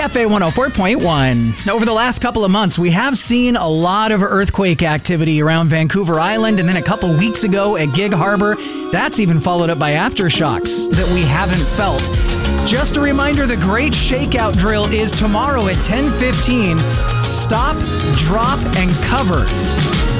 Cafe 104.1. Over the last couple of months, we have seen a lot of earthquake activity around Vancouver Island, and then a couple weeks ago at Gig Harbor. That's even followed up by aftershocks that we haven't felt. Just a reminder, the Great Shakeout Drill is tomorrow at 10:15. Stop, drop, and cover.